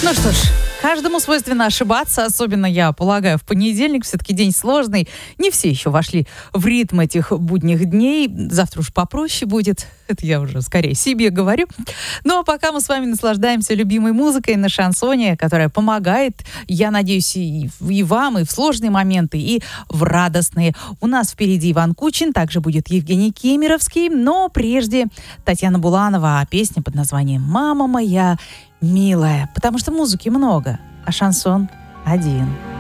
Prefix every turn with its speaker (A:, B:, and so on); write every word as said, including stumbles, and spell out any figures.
A: Ну что ж, каждому свойственно ошибаться, особенно, я полагаю, в понедельник. Все-таки день сложный. Не все еще вошли в ритм этих будних дней. Завтра уж попроще будет. Это я уже скорее себе говорю. Ну а пока мы с вами наслаждаемся любимой музыкой на шансоне, которая помогает, я надеюсь, и, и вам, и в сложные моменты, и в радостные. У нас впереди Иван Кучин, также будет Евгений Кемеровский, но прежде Татьяна Буланова, а песня под названием «Мама моя милая», потому что музыки много, а шансон один.